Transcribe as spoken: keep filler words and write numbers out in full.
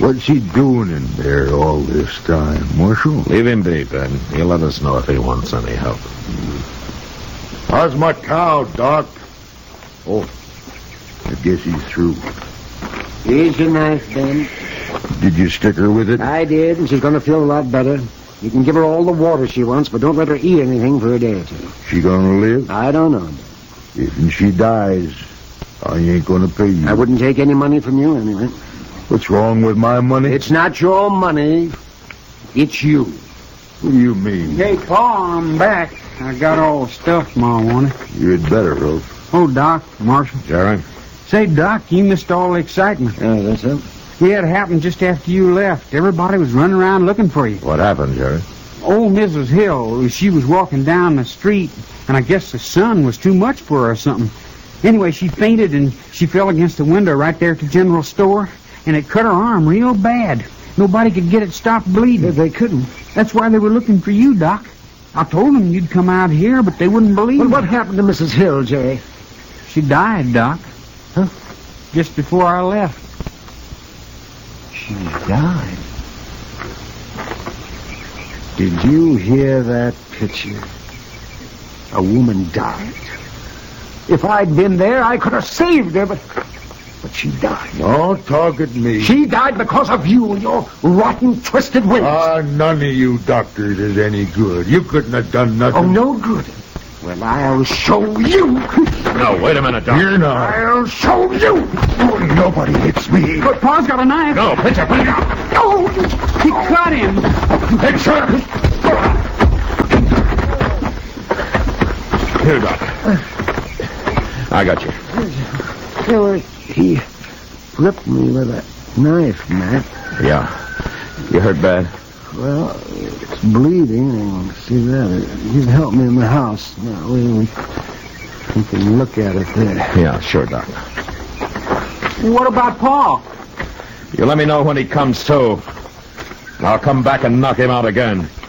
What's he doing in there all this time, Marshal? Leave him be, Ben. He'll let us know if he wants any help. How's my cow, Doc? Oh, I guess he's through. Here's your knife, Ben. Did you stick her with it? I did, and she's going to feel a lot better. You can give her all the water she wants, but don't let her eat anything for a day or two. She gonna live? I don't know. If she dies, I ain't gonna pay you. I wouldn't take any money from you anyway. What's wrong with my money? It's not your money. It's you. What do you mean? Hey, Pa, I'm back. I got all the stuff Ma wanted. You'd better, Hope. Oh, Doc, Marshal. Jerry? Say, Doc, you missed all the excitement. Oh, that's it? Yeah, it happened just after you left. Everybody was running around looking for you. What happened, Jerry? Old Missus Hill, she was walking down the street, and I guess the sun was too much for her or something. Anyway, she fainted, and she fell against the window right there at the general store, and it cut her arm real bad. Nobody could get it stopped bleeding. They couldn't. That's why they were looking for you, Doc. I told them you'd come out here, but they wouldn't believe Well, me. what happened to Missus Hill, Jay? She died, Doc. Huh? Just before I left. She died. Did you hear that picture? A woman died. If I'd been there, I could have saved her, but... But she died. Don't talk at me. She died because of you and your rotten, twisted ways. Ah, none of you doctors is any good. You couldn't have done nothing. Oh, no good. Well, I'll show you. No, wait a minute, Doc. You're not. I'll show you. Oh, nobody hits me. But Pa's got a knife. No, Pitcher, put it out. Oh, He cut him. Pitcher! Here, Doc. I got you. Taylor, he ripped me with a knife, Matt. Yeah. You hurt bad? Well, it's bleeding. I can see that. You can help me in the house. Now, we, we, we can look at it there. Yeah, sure, Doc. What about Pa? You let me know when he comes to. I'll come back and knock him out again.